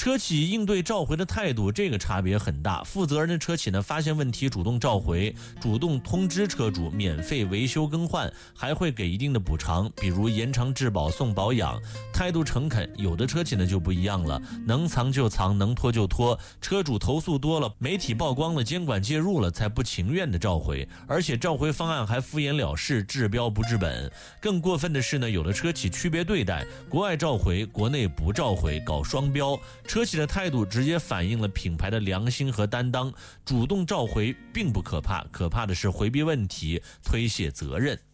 车企应对召回的态度，这个差别很大。负责任的车企呢，发现问题主动召回，主动通知车主免费维修更换，还会给一定的补偿，比如延长质保送保养，态度诚恳。有的车企呢就不一样了，能藏就藏，能拖就拖，车主投诉多了，媒体曝光了，监管介入了，才不情愿的召回，而且召回方案还敷衍了事，治标不治本。更过分的是呢，有的车企区别对待，国外召回，国内不召回，搞双标。车企的态度直接反映了品牌的良心和担当，主动召回并不可怕，可怕的是回避问题，推卸责任。